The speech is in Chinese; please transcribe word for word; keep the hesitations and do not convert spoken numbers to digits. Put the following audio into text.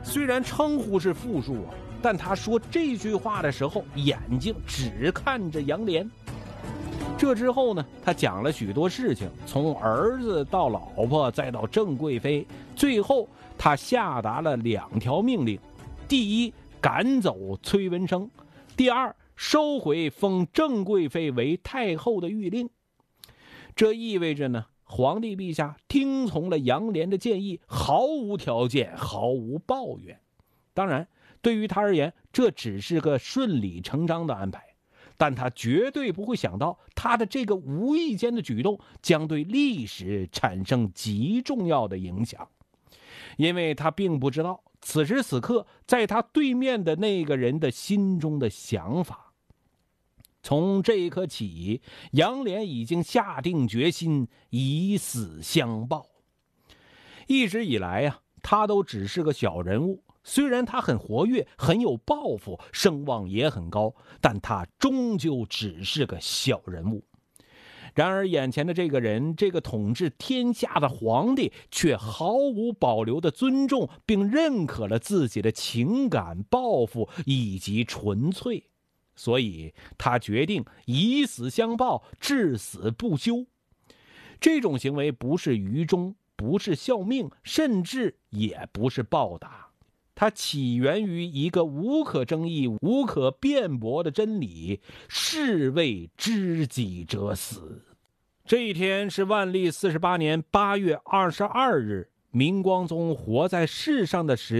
虽然称呼是复数啊，但他说这句话的时候，眼睛只看着杨莲。这之后呢，他讲了许多事情，从儿子到老婆，再到郑贵妃，最后他下达了两条命令：第一，赶走崔文生；第二，收回封郑贵妃为太后的谕令。这意味着呢，皇帝陛下听从了杨莲的建议，毫无条件，毫无抱怨。当然，对于他而言，这只是个顺理成章的安排，但他绝对不会想到，他的这个无意间的举动将对历史产生极重要的影响。因为他并不知道，此时此刻在他对面的那个人的心中的想法。从这一刻起，杨莲已经下定决心以死相报。一直以来啊，他都只是个小人物，虽然他很活跃，很有抱负，声望也很高，但他终究只是个小人物。然而眼前的这个人，这个统治天下的皇帝，却毫无保留地尊重并认可了自己的情感、抱负以及纯粹。所以他决定以死相报，至死不休。这种行为不是愚忠，不是效命，甚至也不是报答。它起源于一个无可争议、无可辩驳的真理：士为知己者死。这一天是万历四十八年八月二十二日，明光宗活在世上的时